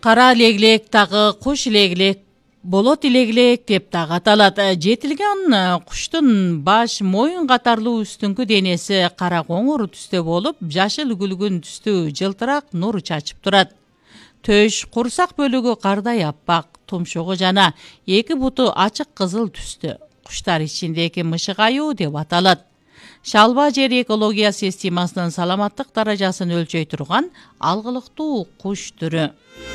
Кара леглек дагы куш леглек болот илеглек деп дагы аталат. Жетилген куштун баш, моюн катарлуу үстүңкү денеси кара коңур түстө болуп, жашыл күлгүн түстүү жылтырак нур чачып турат. Төш, курсак бөлүгү кардай аппак, тумшугу жана эки буту ачык кызыл түстө. Куштар ичиндеги мышык аюу деп аталат. Шалба жер экология системасынын саламаттык даражасын өлчөй турган алгылыктуу куш түрү.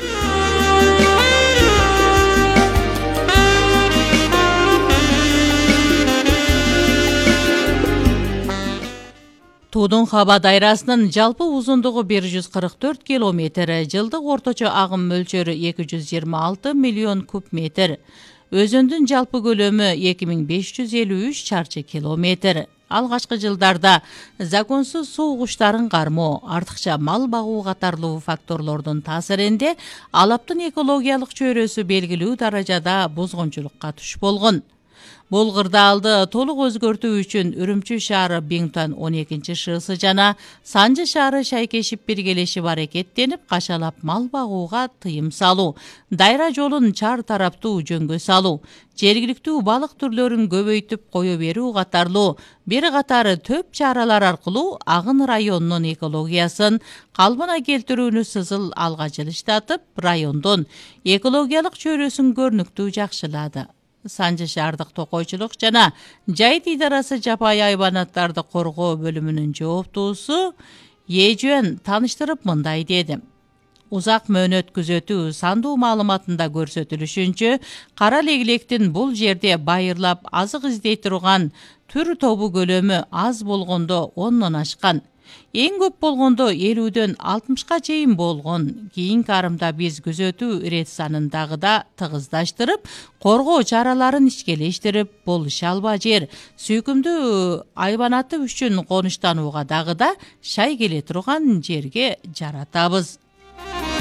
Туудун хаба дайрасынын жалпы узундугу 144 километр, жылдык орточо агым мөлчөрү 226 миллион куб метр. Өзөндүн жалпы көлөмү 2553 чарчы километр. Алгачкы жылдарда законсуз суу куштарын кармоо, артыкча мал багуу катарлуу факторлордун таасиринде алаптын экологиялык чөйрөсү белгилүү даражада бузгунчулукка туш болгон. Бул кырдаалды толук өзгөртүү үчүн Үрүмчү шаары Биңтан 12-шысы жана Санжы шаары шайкешип биргелешип аракеттенип, кашалап мал багууга тыйым салуу, дайра жолун чар тараптуу жөнгө салуу, жергиликтүү балык түрлөрүн көбөйтүп кое берүү катарлуу бир катары төп чаралар аркылуу Агын районунун экологиясын калыбына келтирүүнү сызыл алга жылыштатып, райондун экологиялык чөйрөсүн көрүнүктүү жакшылады. Санжы шаардык токойчулук жана жайыт идарасы жапайы айбанаттарды коргоо бөлүмүнүн жооптуусу Ежөн таныштырып мындай деди. Узак мөөнөт күзөтүү сандуу маалыматында көрсөтүлүшүнчө, кара леглектин бул жерде байырлап азык издей турган түр тобу көлөмү аз болгондо 10-дон ашкан. Эң көп болгондо 50-дөн 60-ка чейин болгон. Кийинки арымда биз күзөтүү ирет санын дагы да тыгыздаштырып, коргоо чараларын ишкелештирип, бул шалба жер сүйкүмдүү айбанаты үчүн конуштанууга дагы да шай келе турган жерге жаратабыз.